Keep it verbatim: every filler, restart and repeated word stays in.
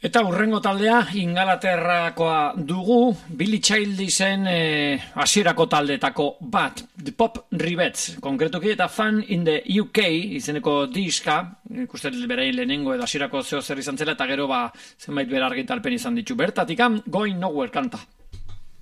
Eta hurrengo taldea Ingalaterrakoa dugu, Billy Childisen eh, hasierako taldetako bat, The Pop Rivets, konkretuki eta Fun in the U K izeneko diska, ikustet berain lehenengo edo hasierako zeo zer izan zela, eta gero ba zenbait berargitalpen izan ditu. Bertatik, Going Nowhere kanta.